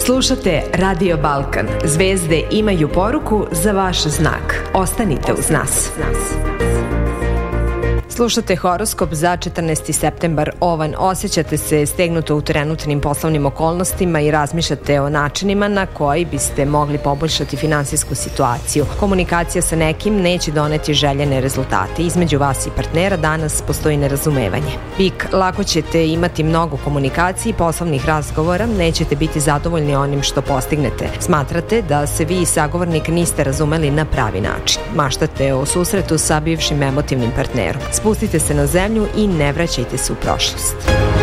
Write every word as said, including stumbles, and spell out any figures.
Slušate Radio Balkan. Zvezde imaju poruku za vaš znak. Ostanite uz nas. Slušate horoskop za četrnaesti septembar. Ovan, osjećate se stegnuto u trenutnim poslovnim okolnostima i razmišljate o načinima na koji biste mogli poboljšati finansijsku situaciju. Komunikacija sa nekim neće doneti željene rezultate. Između vas i partnera danas postoji nerazumevanje. Bik, lako ćete imati mnogo komunikacije i poslovnih razgovora, nećete biti zadovoljni onim što postignete. Smatrate da se vi i sagovornik niste razumeli na pravi način. Maštate o susretu sa bivšim emotivnim partnerom. Spustite se na zemlju i ne vraćajte se u prošlost.